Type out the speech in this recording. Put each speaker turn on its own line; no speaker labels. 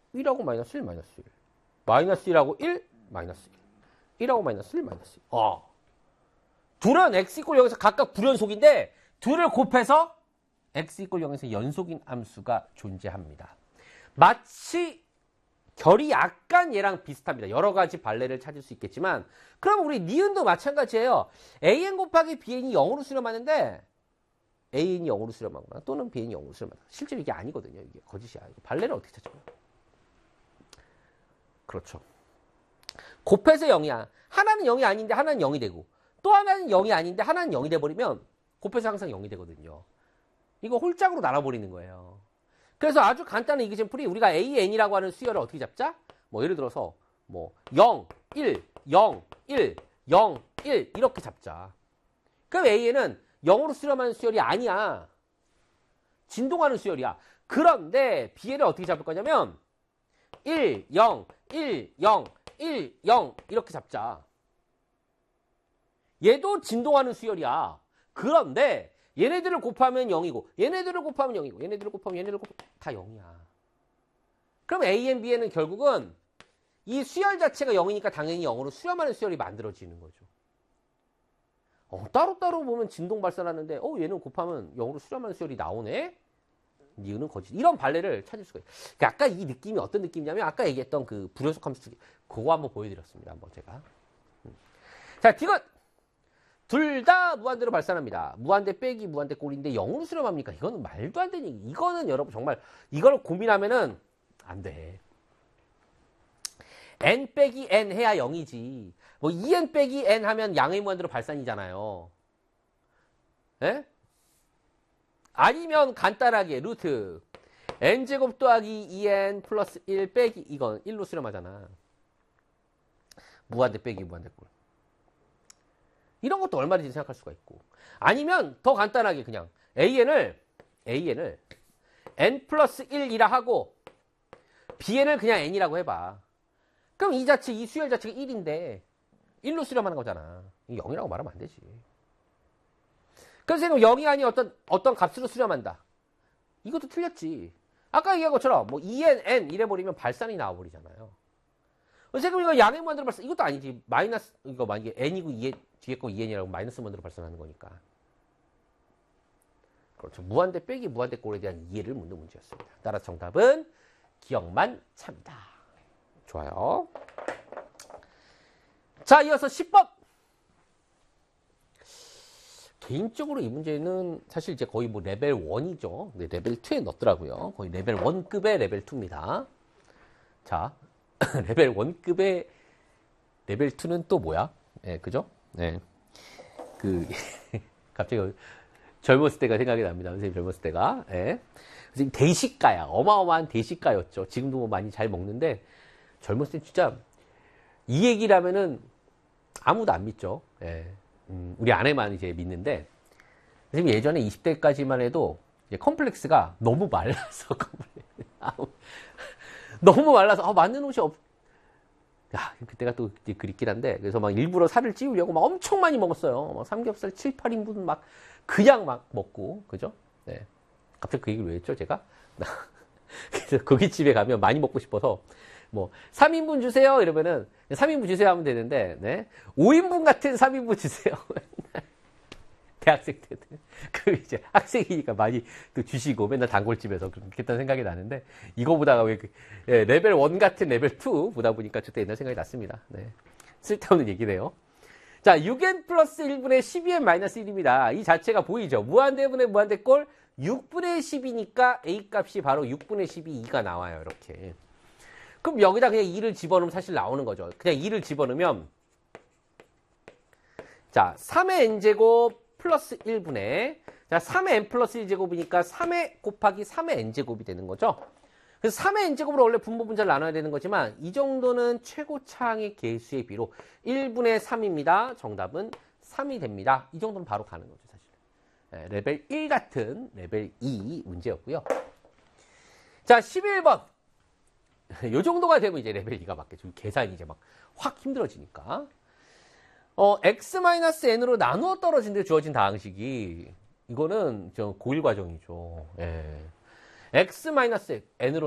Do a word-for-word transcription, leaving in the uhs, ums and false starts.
일하고 마이너스 일, 마이너스 일. 마이너스 일하고 일, 마이너스 일. 일하고 마이너스 일, 마이너스 일. 어. 둘은 x 이퀄 영에서 각각 불연속인데 둘을 곱해서 x 이퀄 영에서 연속인 함수가 존재합니다. 마치 결이 약간 얘랑 비슷합니다. 여러 가지 발레를 찾을 수 있겠지만 그럼 우리 니은도 마찬가지예요. an 곱하기 bn이 영으로 수렴하는데 an이 영으로 수렴하거나 또는 bn이 영으로 수렴하거나 실제로 이게 아니거든요. 이게 거짓이야. 이거 발레를 어떻게 찾아요? 그렇죠. 곱해서 영이야. 하나는 영이 아닌데 하나는 영이 되고 또 하나는 영이 아닌데 하나는 영이 돼버리면 곱해서 항상 영이 되거든요. 이거 홀짝으로 나눠버리는 거예요. 그래서 아주 간단한 이기잼플이 우리가 an이라고 하는 수열을 어떻게 잡자? 뭐 예를 들어서 뭐 영, 일, 영, 일, 영, 일 이렇게 잡자. 그럼 an은 영으로 수렴하는 수열이 아니야. 진동하는 수열이야. 그런데 bn을 어떻게 잡을 거냐면 일, 영, 일, 영, 일, 영 이렇게 잡자. 얘도 진동하는 수열이야. 그런데 얘네들을 곱하면 영이고 얘네들을 곱하면 영이고 얘네들을 곱하면 얘네들을 곱하면 다 영이야. 그럼 a, b에는 결국은 이 수열 자체가 영이니까 당연히 영으로 수렴하는 수열이 만들어지는 거죠. 어, 따로따로 보면 진동 발산하는데 어 얘는 곱하면 영으로 수렴하는 수열이 나오네? 니은은 거짓. 이런 발레를 찾을 수가 있어요. 그러니까 아까 이 느낌이 어떤 느낌이냐면 아까 얘기했던 그 불연속 함수 그거 한번 보여드렸습니다. 한번 제가. 자, 디귿! 둘 다 무한대로 발산합니다. 무한대 빼기 무한대 꼴인데 영으로 수렴합니까? 이거는 말도 안 되는 얘기. 이거는 여러분 정말 이걸 고민하면은 안 돼. n 빼기 n 해야 영이지. 뭐 이 엔 빼기 n 하면 양의 무한대로 발산이잖아요. 예? 아니면 간단하게 루트 n제곱 더하기 이 엔 플러스 일 빼기 이건 일로 수렴하잖아. 무한대 빼기 무한대 꼴. 이런 것도 얼마든지 생각할 수가 있고. 아니면 더 간단하게 그냥 an을 an을 n 플러스 일이라 하고 bn을 그냥 n이라고 해봐. 그럼 이 자체, 이 수열 자체가 일인데 일로 수렴하는 거잖아. 영이라고 말하면 안 되지. 그래서 지금 영이 아닌 어떤 어떤 값으로 수렴한다. 이것도 틀렸지. 아까 얘기한 것처럼 뭐 이 엔, n 이래버리면 발산이 나와버리잖아요. 지금 이거 양의 무한대로 발산, 이것도 아니지. 마이너스, 이거 만약에 n이고 이 엔, 뒤에 거 이 엔이라고 마이너스 무한대로 발산하는 거니까. 그렇죠. 무한대 빼기 무한대 꼴에 대한 이해를 묻는 문제였습니다. 따라서 정답은 기억만 찹니다. 좋아요. 자, 이어서 십 번. 개인적으로 이 문제는 사실 이제 거의 뭐 레벨 일이죠. 네, 레벨 이에 넣었더라고요. 거의 레벨 일급의 레벨 이입니다. 자, 레벨 일급의 레벨 이는 또 뭐야? 예, 네, 그죠? 네. 그, 갑자기 젊었을 때가 생각이 납니다. 선생님 젊었을 때가. 예. 네. 대식가야. 어마어마한 대식가였죠. 지금도 뭐 많이 잘 먹는데, 젊었을 때 진짜 이 얘기를 하면은 아무도 안 믿죠. 예. 음, 우리 아내만 이제 믿는데, 선생님 예전에 이십 대까지만 해도 이제 컴플렉스가 너무 말라서, 너무 말라서, 아, 맞는 옷이 없, 야, 그때가 또 그립긴 한데, 그래서 막 일부러 살을 찌우려고 막 엄청 많이 먹었어요. 막 삼겹살 칠, 팔 인분 막, 그냥 막 먹고, 그죠? 네. 갑자기 그 얘기를 왜 했죠, 제가? 그래서 거기 집에 가면 많이 먹고 싶어서, 뭐, 삼 인분 주세요? 이러면은, 삼 인분 주세요 하면 되는데, 네. 오 인분 같은 삼 인분 주세요. 대학생 때는. 그 이제 학생이니까 많이 또 주시고 맨날 단골집에서 그렇겠다는 생각이 나는데, 이거보다가 왜 그, 예, 레벨 일 같은 레벨 이 보다 보니까 그때 옛날 생각이 났습니다. 네. 쓸데없는 얘기네요. 자, 육 엔 플러스 일분의 십이 엔 마이너스 일입니다. 이 자체가 보이죠? 무한대분의 무한대꼴 육분의 십이니까 A 값이 바로 육분의 십이 이가 나와요. 이렇게. 그럼 여기다 그냥 이를 집어넣으면 사실 나오는 거죠. 그냥 이를 집어넣으면, 자, 삼의 n제곱 플러스 일분의, 자, 삼의 n 플러스 일 제곱이니까 삼의 곱하기 삼의 n제곱이 되는 거죠. 그래서 삼의 n제곱으로 원래 분모 분자를 나눠야 되는 거지만 이 정도는 최고차항의 개수의 비로 일분의 삼입니다. 정답은 삼이 됩니다. 이 정도는 바로 가는 거죠, 사실. 네, 레벨 일 같은 레벨 이 문제였고요. 자, 십일 번. 요 정도가 되면 이제 레벨 이가 맞겠죠. 계산이 이제 막 확 힘들어지니까. 어, x-n으로 나누어 떨어진데 주어진 다항식이, 이거는 저 고일 과정이죠. 예. x-n으로